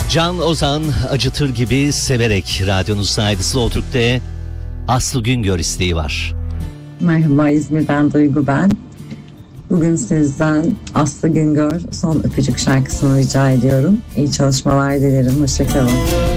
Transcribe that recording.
Can Ozan acıtır gibi severek radyonuzdaydı. Slow Türk'te Aslı Güngör isteği var. Merhaba, İzmir'den Duygu ben. Bugün sizden Aslı Güngör Son Öpücük şarkısını rica ediyorum. İyi çalışmalar dilerim. Hoşçakalın.